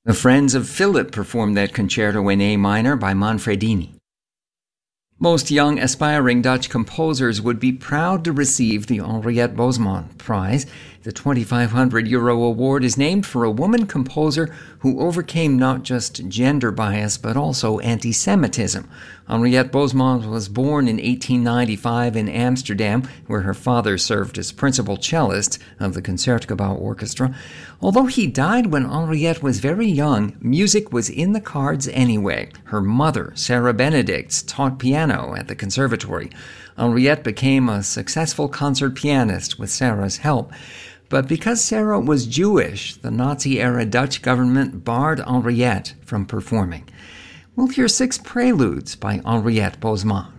The friends of Philip performed that concerto in A minor by Manfredini. Most young aspiring Dutch composers would be proud to receive the Henriette Bosman Prize. The €2,500 award is named for a woman composer who overcame not just gender bias but also anti-Semitism. Henriette Bosman was born in 1895 in Amsterdam, where her father served as principal cellist of the Concertgebouw Orchestra. Although he died when Henriette was very young, music was in the cards anyway. Her mother, Sarah Benedicts, taught piano at the conservatory. Henriette became a successful concert pianist with Sarah's help. But because Sarah was Jewish, the Nazi-era Dutch government barred Henriette from performing. We'll hear 6 preludes by Henriette Bosman.